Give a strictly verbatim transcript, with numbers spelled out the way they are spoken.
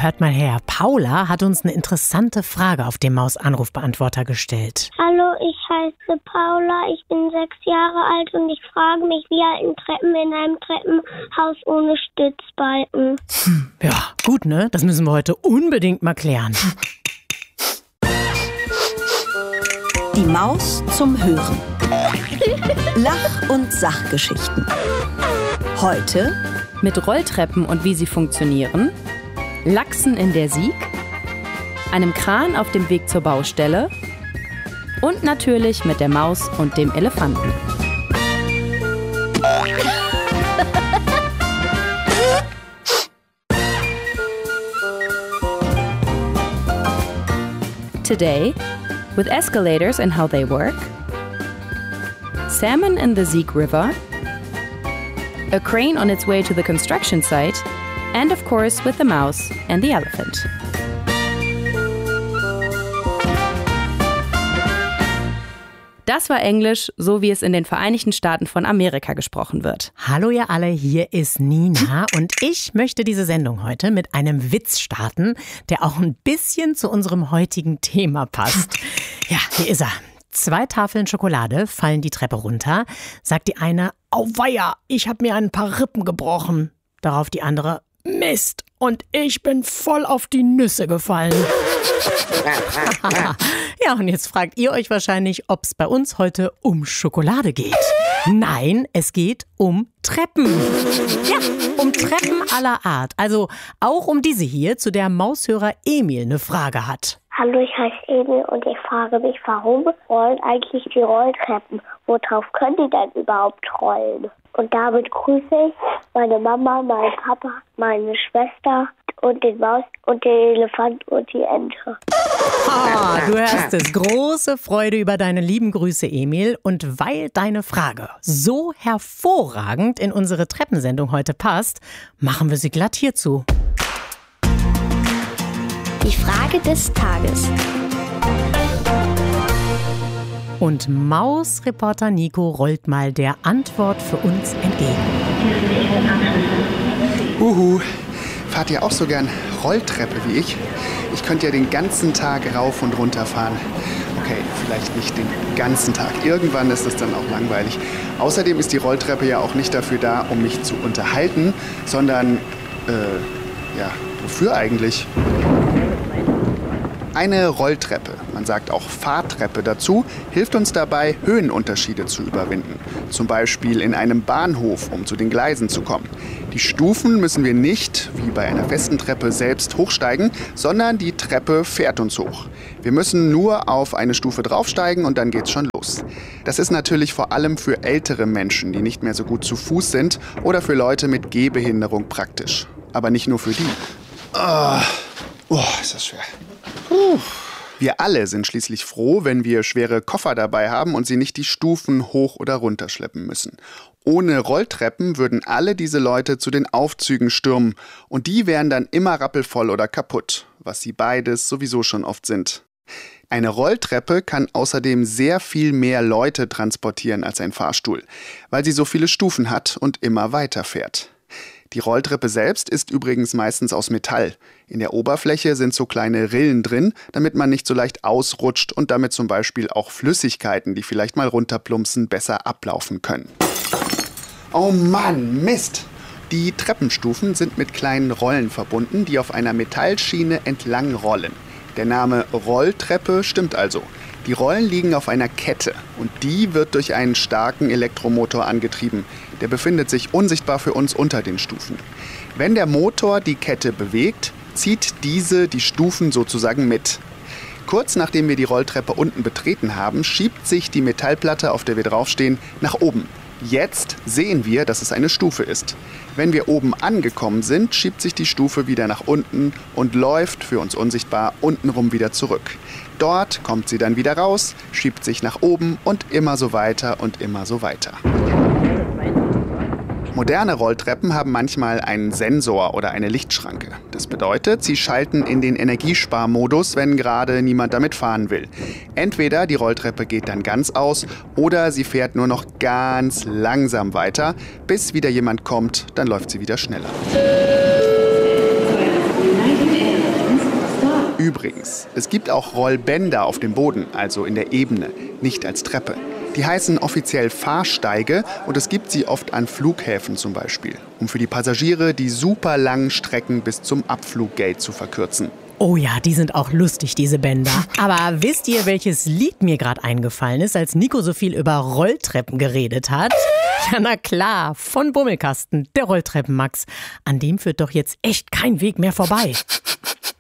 hört mal her. Paula hat uns eine interessante Frage auf dem Maus-Anrufbeantworter gestellt. Hallo, ich heiße Paula, ich bin sechs Jahre alt und ich frage mich, wie halten Treppen in einem Treppenhaus ohne Stützbalken? Hm, ja, gut, ne? Das müssen wir heute unbedingt mal klären. Die Maus zum Hören. Lach- und Sachgeschichten. Heute mit Rolltreppen und wie sie funktionieren, Lachsen in der Sieg, einem Kran auf dem Weg zur Baustelle und natürlich mit der Maus und dem Elefanten. Today, with escalators and how they work, salmon in the Sieg River, a crane on its way to the construction site, and of course with the mouse and the elephant. Das war Englisch, so wie es in den Vereinigten Staaten von Amerika gesprochen wird. Hallo ihr alle, hier ist Nina und ich möchte diese Sendung heute mit einem Witz starten, der auch ein bisschen zu unserem heutigen Thema passt. Ja, hier ist er. Zwei Tafeln Schokolade fallen die Treppe runter, sagt die eine, auweia, ich habe mir ein paar Rippen gebrochen. Darauf die andere, Mist, und ich bin voll auf die Nüsse gefallen. Ja, und jetzt fragt ihr euch wahrscheinlich, ob es bei uns heute um Schokolade geht. Nein, es geht um Treppen. Ja, um Treppen aller Art. Also auch um diese hier, zu der Maushörer Emil eine Frage hat. Hallo, ich heiße Emil und ich frage mich, warum rollen eigentlich die Rolltreppen? Worauf können die denn überhaupt rollen? Und damit grüße ich meine Mama, meinen Papa, meine Schwester und den Maus und den Elefant und die Ente. Ah, du hörst es. Große Freude über deine lieben Grüße, Emil. Und weil deine Frage so hervorragend in unsere Treppensendung heute passt, machen wir sie glatt hierzu. Die Frage des Tages. Und Mausreporter Nico rollt mal der Antwort für uns entgegen. Uhu, fahrt ihr auch so gern Rolltreppe wie ich? Ich könnte ja den ganzen Tag rauf und runter fahren. Okay, vielleicht nicht den ganzen Tag. Irgendwann ist es dann auch langweilig. Außerdem ist die Rolltreppe ja auch nicht dafür da, um mich zu unterhalten, sondern, äh, ja, wofür eigentlich? Eine Rolltreppe, man sagt auch Fahrtreppe dazu, hilft uns dabei, Höhenunterschiede zu überwinden. Zum Beispiel in einem Bahnhof, um zu den Gleisen zu kommen. Die Stufen müssen wir nicht, wie bei einer festen Treppe, selbst hochsteigen, sondern die Treppe fährt uns hoch. Wir müssen nur auf eine Stufe draufsteigen und dann geht's schon los. Das ist natürlich vor allem für ältere Menschen, die nicht mehr so gut zu Fuß sind, oder für Leute mit Gehbehinderung praktisch. Aber nicht nur für die. Oh, oh ist das schwer. Wir alle sind schließlich froh, wenn wir schwere Koffer dabei haben und sie nicht die Stufen hoch oder runter schleppen müssen. Ohne Rolltreppen würden alle diese Leute zu den Aufzügen stürmen und die wären dann immer rappelvoll oder kaputt, was sie beides sowieso schon oft sind. Eine Rolltreppe kann außerdem sehr viel mehr Leute transportieren als ein Fahrstuhl, weil sie so viele Stufen hat und immer weiterfährt. Die Rolltreppe selbst ist übrigens meistens aus Metall. In der Oberfläche sind so kleine Rillen drin, damit man nicht so leicht ausrutscht und damit zum Beispiel auch Flüssigkeiten, die vielleicht mal runterplumpsen, besser ablaufen können. Oh Mann, Mist! Die Treppenstufen sind mit kleinen Rollen verbunden, die auf einer Metallschiene entlang rollen. Der Name Rolltreppe stimmt also. Die Rollen liegen auf einer Kette und die wird durch einen starken Elektromotor angetrieben. Der befindet sich unsichtbar für uns unter den Stufen. Wenn der Motor die Kette bewegt, zieht diese die Stufen sozusagen mit. Kurz nachdem wir die Rolltreppe unten betreten haben, schiebt sich die Metallplatte, auf der wir draufstehen, nach oben. Jetzt sehen wir, dass es eine Stufe ist. Wenn wir oben angekommen sind, schiebt sich die Stufe wieder nach unten und läuft, für uns unsichtbar, untenrum wieder zurück. Dort kommt sie dann wieder raus, schiebt sich nach oben und immer so weiter und immer so weiter. Moderne Rolltreppen haben manchmal einen Sensor oder eine Lichtschranke. Das bedeutet, sie schalten in den Energiesparmodus, wenn gerade niemand damit fahren will. Entweder die Rolltreppe geht dann ganz aus oder sie fährt nur noch ganz langsam weiter, bis wieder jemand kommt, dann läuft sie wieder schneller. übrigens. Es gibt auch Rollbänder auf dem Boden, also in der Ebene, nicht als Treppe. Die heißen offiziell Fahrsteige und es gibt sie oft an Flughäfen zum Beispiel, um für die Passagiere die super langen Strecken bis zum Abfluggate zu verkürzen. Oh ja, die sind auch lustig, diese Bänder. Aber wisst ihr, welches Lied mir gerade eingefallen ist, als Nico so viel über Rolltreppen geredet hat? Ja, na klar, von Bummelkasten, der Rolltreppenmax. An dem führt doch jetzt echt kein Weg mehr vorbei.